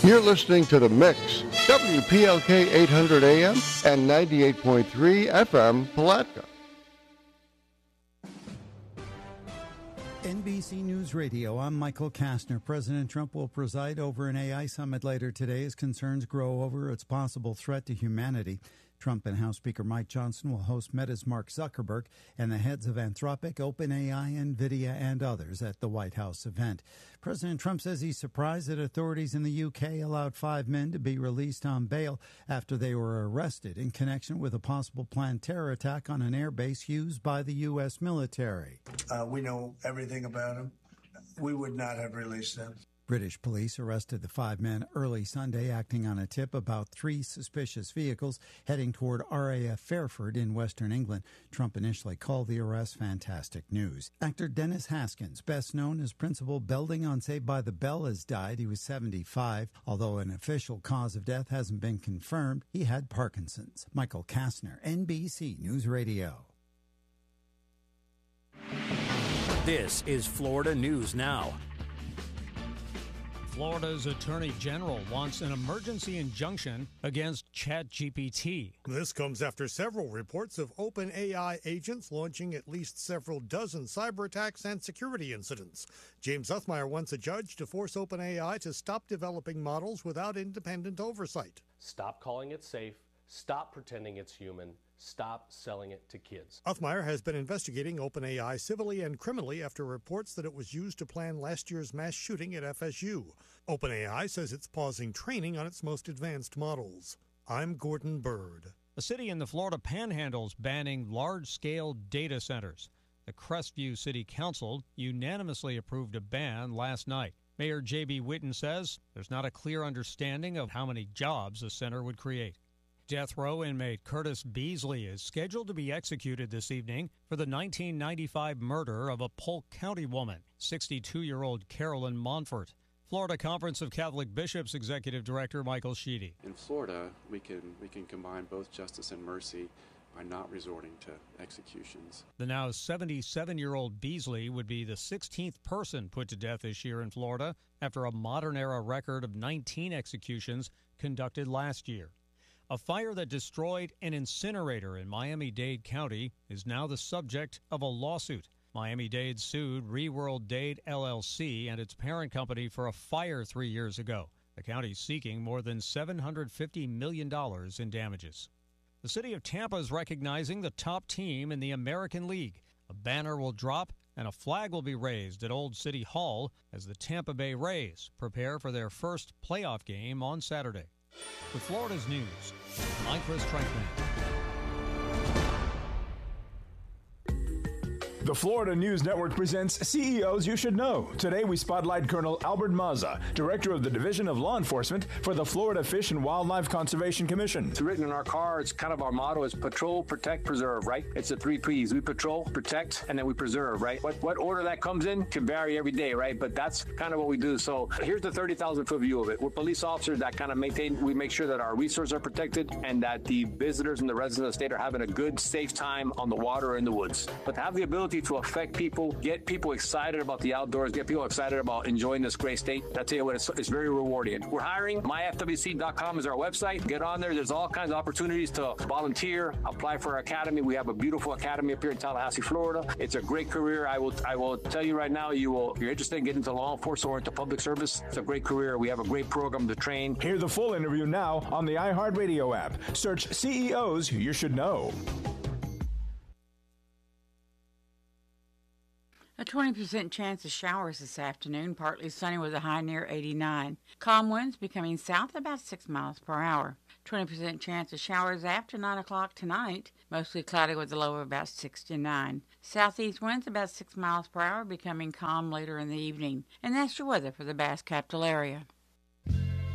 You're listening to The Mix, WPLK 800 AM and 98.3 FM, Palatka. NBC News Radio, I'm Michael Kastner. President Trump will preside over an AI summit later today as concerns grow over its possible threat to humanity. Trump and House Speaker Mike Johnson will host Meta's Mark Zuckerberg and the heads of Anthropic, OpenAI, NVIDIA, and others at the White House event. President Trump says he's surprised that authorities in the UK allowed 5 men to be released on bail after they were arrested in connection with a possible planned terror attack on an air base used by the U.S. military. We know everything about them. We would not have released them. British police arrested the 5 men early Sunday, acting on a tip about 3 suspicious vehicles heading toward RAF Fairford in western England. Trump initially called the arrest fantastic news. Actor Dennis Haskins, best known as Principal Belding on Saved by the Bell, has died. He was 75. Although an official cause of death hasn't been confirmed, he had Parkinson's. Michael Kastner, NBC News Radio. This is Florida News Now. Florida's Attorney General wants an emergency injunction against ChatGPT. This comes after several reports of OpenAI agents launching at least several dozen cyber attacks and security incidents. James Uthmeier wants a judge to force OpenAI to stop developing models without independent oversight. Stop calling it safe. Stop pretending it's human. Stop selling it to kids. Uthmeier has been investigating OpenAI civilly and criminally after reports that it was used to plan last year's mass shooting at FSU. OpenAI says it's pausing training on its most advanced models. I'm Gordon Bird. A city in the Florida Panhandle is banning large-scale data centers. The Crestview City Council unanimously approved a ban last night. Mayor J.B. Whitten says there's not a clear understanding of how many jobs the center would create. Death row inmate Curtis Beasley is scheduled to be executed this evening for the 1995 murder of a Polk County woman, 62-year-old Carolyn Monfort. Florida Conference of Catholic Bishops Executive Director Michael Sheedy. In Florida, we can combine both justice and mercy by not resorting to executions. The now 77-year-old Beasley would be the 16th person put to death this year in Florida after a modern-era record of 19 executions conducted last year. A fire that destroyed an incinerator in Miami-Dade County is now the subject of a lawsuit. Miami-Dade sued Reworld Dade LLC and its parent company for a fire 3 years ago. The county is seeking more than $750 million in damages. The city of Tampa is recognizing the top team in the American League. A banner will drop and a flag will be raised at Old City Hall as the Tampa Bay Rays prepare for their first playoff game on Saturday. With Florida's news, I'm Chris Franklin. The Florida News Network presents CEOs You Should Know. Today we spotlight Colonel Albert Mazza, Director of the Division of Law Enforcement for the Florida Fish and Wildlife Conservation Commission. It's written in our car. It's kind of our motto is patrol, protect, preserve, right? It's the 3 Ps. We patrol, protect, and then we preserve, right? What order that comes in can vary every day, right? But that's kind of what we do. So here's the 30,000-foot view of it. We're police officers that kind of we make sure that our resources are protected and that the visitors and the residents of the state are having a good, safe time on the water or in the woods. But to have the ability to affect people, get people excited about the outdoors, get people excited about enjoying this great state. I tell you what, it's very rewarding. We're hiring. myfwc.com is our website. Get on there. There's all kinds of opportunities to volunteer, apply for our academy. We have a beautiful academy up here in Tallahassee, Florida. It's a great career. I will tell you right now, if you're interested in getting into law enforcement or into public service, it's a great career. We have a great program to train. Hear the full interview now on the iHeartRadio app. Search CEOs You Should Know. A 20% chance of showers this afternoon, partly sunny with a high near 89. Calm winds becoming south about 6 miles per hour. 20% chance of showers after 9 o'clock tonight, mostly cloudy with a low of about 69. Southeast winds about 6 miles per hour, becoming calm later in the evening. And that's your weather for the Bass Capital area.